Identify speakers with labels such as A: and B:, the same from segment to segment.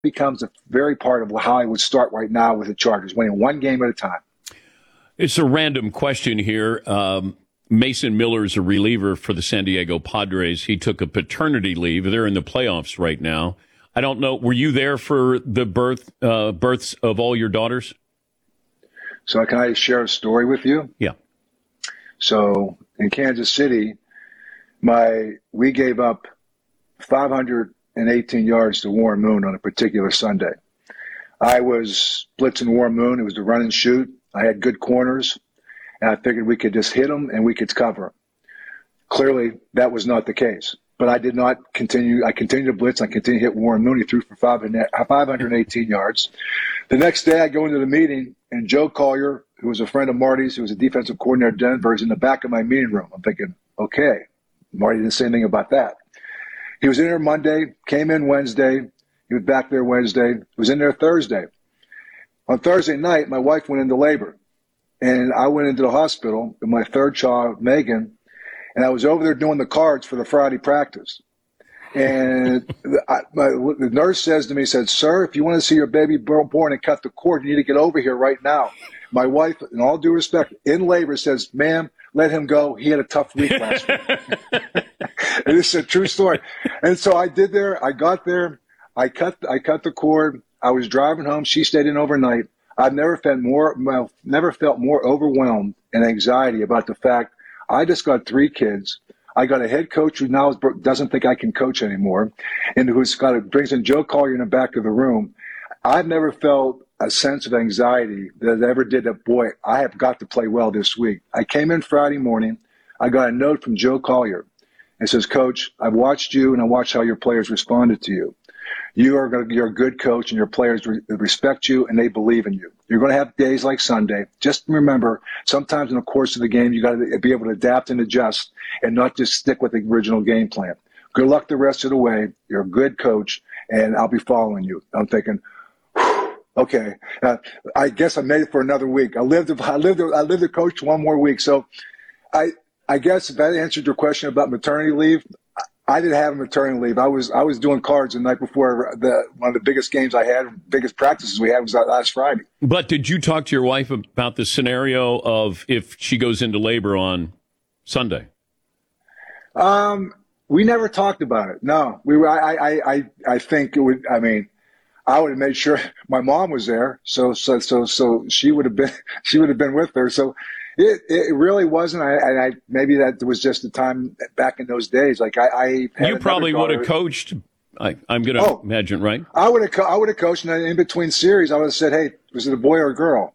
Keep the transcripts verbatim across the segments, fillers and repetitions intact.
A: becomes a very part of how I would start right now with the Chargers, winning one game at a time.
B: It's a random question here. Um, Mason Miller is a reliever for the San Diego Padres. He took a paternity leave. They're in the playoffs right now. I don't know. Were you there for the birth uh, births of all your daughters?
A: So can I share a story with you?
B: Yeah.
A: So in Kansas City, my we gave up five hundred eighteen yards to Warren Moon on a particular Sunday. I was blitzing Warren Moon. It was the run and shoot. I had good corners, and I figured we could just hit him and we could cover him. Clearly, that was not the case. But I did not continue. I continued to blitz. I continued to hit Warren Moon. He threw for five hundred eighteen yards. The next day, I go into the meeting, and Joe Collier, who was a friend of Marty's, who was a defensive coordinator at Denver, is in the back of my meeting room. I'm thinking, okay, Marty didn't say anything about that. He was in there Monday, came in Wednesday. He was back there Wednesday. He was in there Thursday. On Thursday night, my wife went into labor, and I went into the hospital with my third child, Megan, and I was over there doing the cards for the Friday practice. And the, I, my, the nurse says to me, said, "Sir, if you want to see your baby born and cut the cord, you need to get over here right now." My wife, in all due respect, in labor says, "Ma'am, let him go. He had a tough week last week." And this is a true story. And so I did there. I got there. I cut I cut the cord. I was driving home. She stayed in overnight. I've never felt more, well, never felt more overwhelmed and anxiety about the fact I just got three kids. I got a head coach who now doesn't think I can coach anymore, and who's got a, brings in Joe Collier in the back of the room. I've never felt a sense of anxiety that I ever did that, boy, I have got to play well this week. I came in Friday morning. I got a note from Joe Collier. It says, "Coach, I've watched you and I watched how your players responded to you. You are going to, you're a good coach, and your players re- respect you, and they believe in you. You're going to have days like Sunday. Just remember, sometimes in the course of the game, you got to be able to adapt and adjust and not just stick with the original game plan. Good luck the rest of the way. You're a good coach, and I'll be following you." I'm thinking, okay, uh, I guess I made it for another week. I lived, I lived, I lived to coach one more week. So I, I guess if that answered your question about maternity leave, I didn't have a maternity leave. I was I was doing cards the night before the one of the biggest games I had, biggest practices we had was last Friday.
B: But did you talk to your wife about the scenario of if she goes into labor on Sunday?
A: Um, we never talked about it. No, we were. I I I I think it would. I mean, I would have made sure my mom was there, so so so so she would have been she would have been with her. So. It it really wasn't. I, I maybe that was just the time back in those days. Like I, I
B: you probably would have coached. I, I'm going to oh, imagine, right?
A: I would have. Co- I would have coached, and in between series, I would have said, "Hey, was it a boy or a girl?"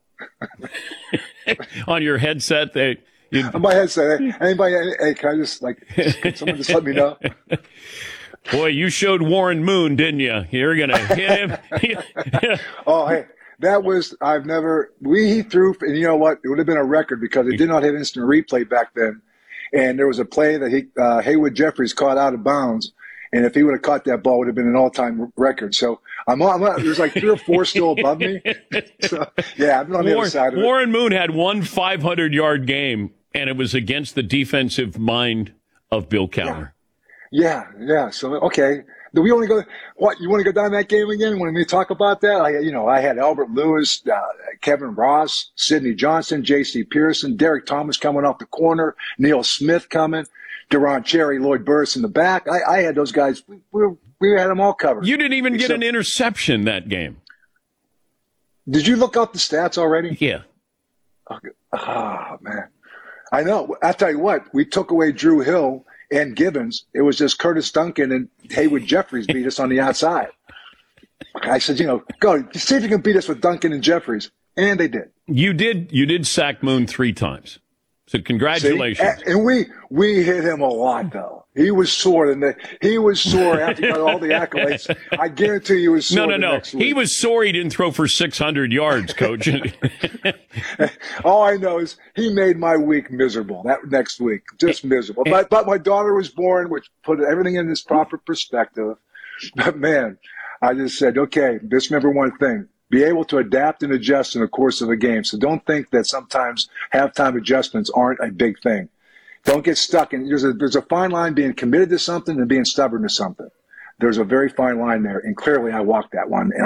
B: On your headset, they.
A: On my headset, hey, anybody? Hey, can I just like can someone just let me know?
B: Boy, you showed Warren Moon, didn't you? You're going to hit him.
A: Oh, hey. That was, I've never, we, he threw, and you know what? It would have been a record because it did not have instant replay back then. And there was a play that he, uh, Haywood Jeffries caught out of bounds. And if he would have caught that ball, it would have been an all time record. So I'm on, I'm on, there's like three or four still above me. So, yeah, I'm on the
B: Warren,
A: other side of it.
B: Warren Moon had one five hundred yard game, and it was against the defensive mind of Bill Cowher.
A: Yeah, yeah. yeah. So, okay. Do we only go, what, you want to go down that game again? Want me to talk about that? I, you know, I had Albert Lewis, uh, Kevin Ross, Sidney Johnson, J C Pearson, Derek Thomas coming off the corner, Neil Smith coming, Deron Cherry, Lloyd Burris in the back. I, I had those guys. We, we, we had them all covered.
B: You didn't even Except, get an interception that game.
A: Did you look up the stats already?
B: Yeah.
A: Okay. Oh, man. I know. I'll tell you what, we took away Drew Hill and Gibbons. It was just Curtis Duncan and Haywood Jeffries beat us on the outside. I said, you know, go see if you can beat us with Duncan and Jeffries. And they did. You did
B: you did sack Moon three times. So congratulations.
A: See? And we we hit him a lot, though. He was sore. And he was sore after he got all the accolades. I guarantee you he was sore.
B: No, no, no.
A: He
B: was sore he didn't throw for six hundred yards, Coach.
A: All I know is he made my week miserable that next week. Just miserable. But, but my daughter was born, which put everything in its proper perspective. But, man, I just said, okay, just remember one thing. Be able to adapt and adjust in the course of a game. So don't think that sometimes halftime adjustments aren't a big thing. Don't get stuck in. There's a there's a fine line being committed to something and being stubborn to something. There's a very fine line there, and clearly I walked that one. And